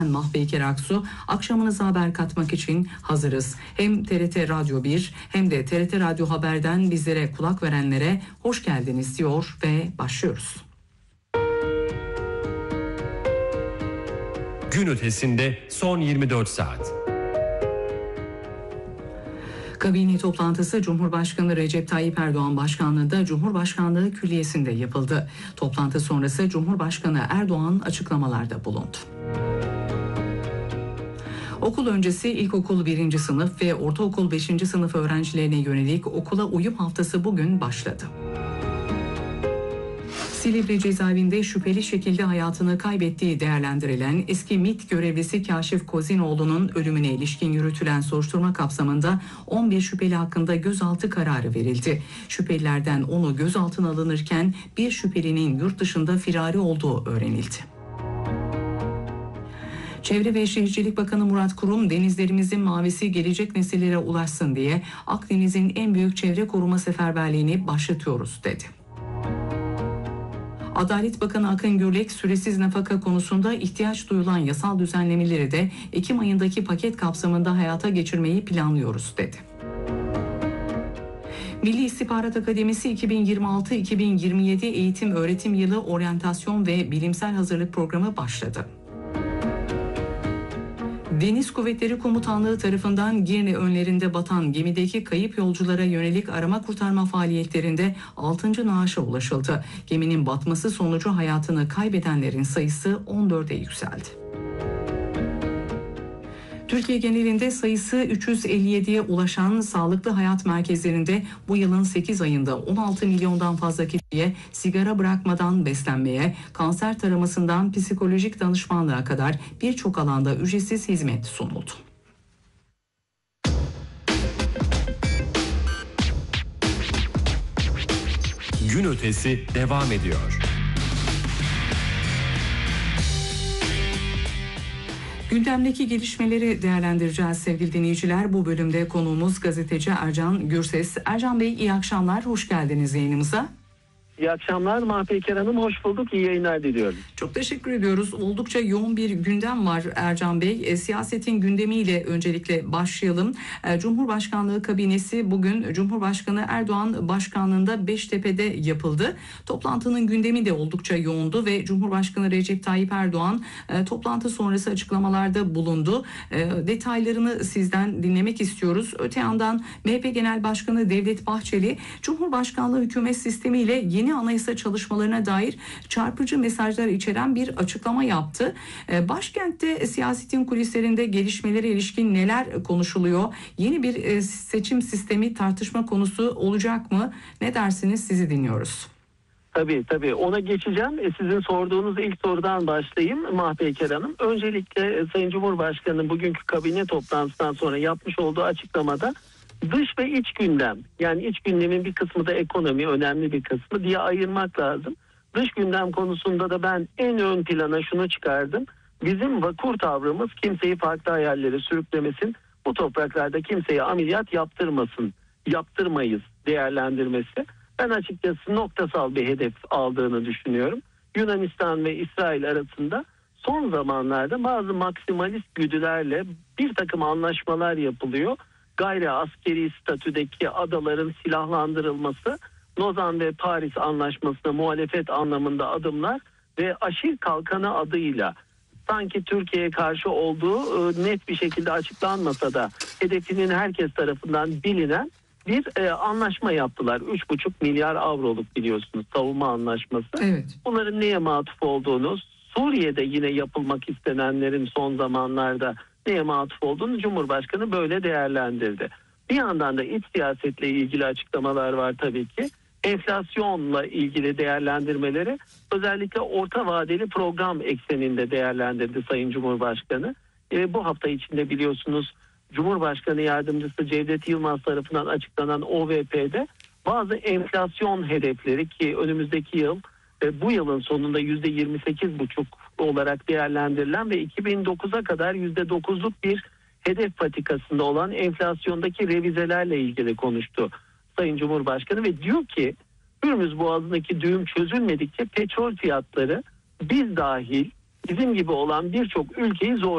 Mahpeyker Aksu, akşamınıza haber katmak için hazırız. Hem TRT Radyo 1 hem de TRT Radyo Haber'den bizlere kulak verenlere hoş geldiniz diyor ve başlıyoruz. Gün ötesinde son 24 saat. Kabine toplantısı Cumhurbaşkanı Recep Tayyip Erdoğan başkanlığında Cumhurbaşkanlığı Külliyesi'nde yapıldı. Toplantı sonrası Cumhurbaşkanı Erdoğan açıklamalarda bulundu. Okul öncesi ilkokul 1. sınıf ve ortaokul 5. sınıf öğrencilerine yönelik okula uyum haftası bugün başladı. Silivri cezaevinde şüpheli şekilde hayatını kaybettiği değerlendirilen eski MİT görevlisi Kaşif Kozinoğlu'nun ölümüne ilişkin yürütülen soruşturma kapsamında 11 şüpheli hakkında gözaltı kararı verildi. Şüphelilerden 10'u gözaltına alınırken bir şüphelinin yurt dışında firari olduğu öğrenildi. Çevre ve Şehircilik Bakanı Murat Kurum, denizlerimizin mavisi gelecek nesillere ulaşsın diye Akdeniz'in en büyük çevre koruma seferberliğini başlatıyoruz dedi. Adalet Bakanı Akın Gürlek, süresiz nafaka konusunda ihtiyaç duyulan yasal düzenlemeleri de Ekim ayındaki paket kapsamında hayata geçirmeyi planlıyoruz dedi. Milli İstihbarat Akademisi 2026-2027 eğitim öğretim yılı oryantasyon ve bilimsel hazırlık programı başladı. Deniz Kuvvetleri Komutanlığı tarafından Girne önlerinde batan gemideki kayıp yolculara yönelik arama kurtarma faaliyetlerinde 6. naaşa ulaşıldı. Geminin batması sonucu hayatını kaybedenlerin sayısı 14'e yükseldi. Türkiye genelinde sayısı 357'ye ulaşan sağlıklı hayat merkezlerinde bu yılın 8 ayında 16 milyondan fazla kişiye sigara bırakmadan beslenmeye, kanser taramasından psikolojik danışmanlığa kadar birçok alanda ücretsiz hizmet sunuldu. Gün ötesi devam ediyor. Gündemdeki gelişmeleri değerlendireceğiz sevgili dinleyiciler. Bu bölümde konuğumuz gazeteci Ercan Gürses. Ercan Bey, iyi akşamlar, hoş geldiniz yayınımıza. İyi akşamlar Mahpeyker Hanım, hoş bulduk, iyi yayınlar diliyorum. Çok teşekkür ediyoruz. Oldukça yoğun bir gündem var Ercan Bey. Siyasetin gündemiyle öncelikle başlayalım. Cumhurbaşkanlığı kabinesi bugün Cumhurbaşkanı Erdoğan başkanlığında Beştepe'de yapıldı. Toplantının gündemi de oldukça yoğundu ve Cumhurbaşkanı Recep Tayyip Erdoğan toplantı sonrası açıklamalarda bulundu. Detaylarını sizden dinlemek istiyoruz. Öte yandan MHP Genel Başkanı Devlet Bahçeli, Cumhurbaşkanlığı hükümet sistemiyle yeni anayasa çalışmalarına dair çarpıcı mesajlar içeren bir açıklama yaptı. Başkentte siyasetin kulislerinde gelişmelere ilişkin neler konuşuluyor? Yeni bir seçim sistemi tartışma konusu olacak mı? Ne dersiniz? Sizi dinliyoruz. Tabii ona geçeceğim. Sizin sorduğunuz ilk sorudan başlayayım Mahpeyker Hanım. Öncelikle Sayın Cumhurbaşkanı'nın bugünkü kabine toplantısından sonra yapmış olduğu açıklamada dış ve iç gündem, yani iç gündemin bir kısmı da ekonomi, önemli bir kısmı diye ayırmak lazım. Dış gündem konusunda da ben en ön plana şunu çıkardım. Bizim vakur tavrımız kimseyi farklı hayallere sürüklemesin, bu topraklarda kimseye ameliyat yaptırmayız değerlendirmesi. Ben açıkçası noktasal bir hedef aldığını düşünüyorum. Yunanistan ve İsrail arasında son zamanlarda bazı maksimalist güdülerle bir takım anlaşmalar yapılıyor. Gayri askeri statüdeki adaların silahlandırılması, Lozan ve Paris Anlaşması'na muhalefet anlamında adımlar ve aşil kalkanı adıyla sanki Türkiye'ye karşı olduğu net bir şekilde açıklanmasa da hedefinin herkes tarafından bilinen bir anlaşma yaptılar. 3,5 milyar avroluk biliyorsunuz savunma anlaşması. Evet. Bunların neye matuf olduğunu, Suriye'de yine yapılmak istenenlerin son zamanlarda neye matuf olduğunu Cumhurbaşkanı böyle değerlendirdi. Bir yandan da iç siyasetle ilgili açıklamalar var tabii ki. Enflasyonla ilgili değerlendirmeleri özellikle orta vadeli program ekseninde değerlendirdi Sayın Cumhurbaşkanı. Bu hafta içinde biliyorsunuz Cumhurbaşkanı Yardımcısı Cevdet Yılmaz tarafından açıklanan OVP'de bazı enflasyon hedefleri ki önümüzdeki yıl bu yılın sonunda %28,5 olarak değerlendirilen ve 2009'a kadar %9'luk bir hedef patikasında olan enflasyondaki revizelerle ilgili konuştu Sayın Cumhurbaşkanı ve diyor ki Hürmüz Boğazı'ndaki düğüm çözülmedikçe petrol fiyatları biz dahil bizim gibi olan birçok ülkeyi zor